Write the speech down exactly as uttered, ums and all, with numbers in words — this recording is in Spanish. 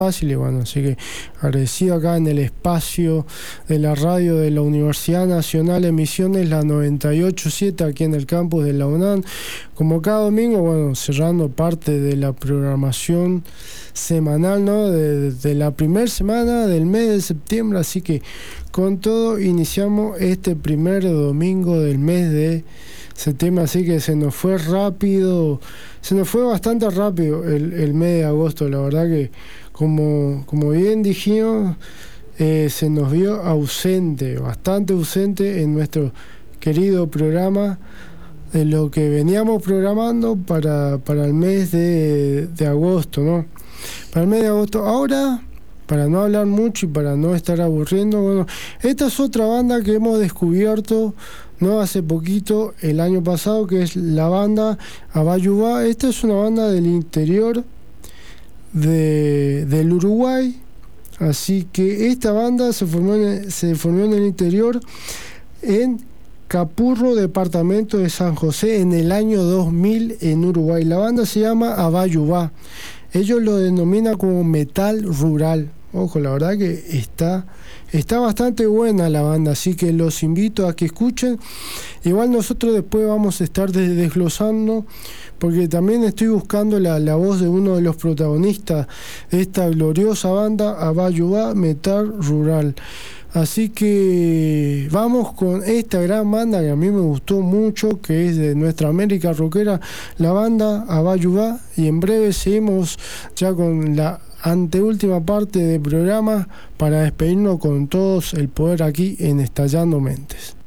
fácil y bueno, así que agradecido acá en el espacio de la radio de la Universidad Nacional de Misiones, la noventa y ocho punto siete aquí en el campus de la UNAM, como cada domingo, bueno, cerrando parte de la programación semanal, ¿no? De, de la primera semana del mes de septiembre, así que con todo iniciamos este primer domingo del mes de septiembre, así que se nos fue rápido, se nos fue bastante rápido el, el mes de agosto, la verdad que como, como bien dijimos, eh, se nos vio ausente, bastante ausente en nuestro querido programa de lo que veníamos programando para, para el mes de, de agosto, ¿no? Para el mes de agosto. Ahora, para no hablar mucho y para no estar aburriendo, bueno, esta es otra banda que hemos descubierto, ¿no? Hace poquito, el año pasado, que es la banda Abayubá. Esta es una banda del interior de, del Uruguay, así que esta banda se formó en, se formó en el interior, en Capurro, departamento de San José, en el año dos mil en Uruguay. La banda se llama Abayubá. Ellos lo denominan como metal rural. Ojo, la verdad que está, está bastante buena la banda, así que los invito a que escuchen. Igual nosotros después vamos a estar desglosando, porque también estoy buscando la, la voz de uno de los protagonistas de esta gloriosa banda, Abayubá, metal rural. Así que vamos con esta gran banda que a mí me gustó mucho, que es de nuestra América rockera, la banda Abayubá, y en breve seguimos ya con la anteúltima parte del programa para despedirnos con todos el poder aquí en Estallando Mentes.